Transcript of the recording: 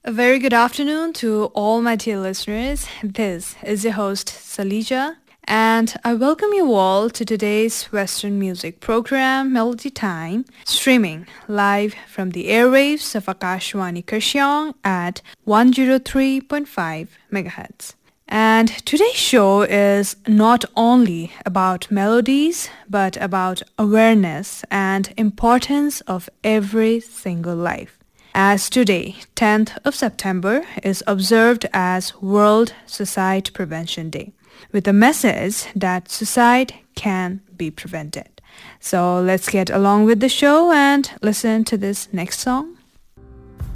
A very good afternoon to all my dear listeners. This is your host Salija, and I welcome you all to today's Western music program Melody Time, streaming live from the airwaves of Akashwani Kurseong at 103.5 megahertz. And today's show is not only about melodies, but about awareness and importance of every single life. As today, 10th of September, is observed as World Suicide Prevention Day, with a message that suicide can be prevented. So let's get along with the show and listen to this next song.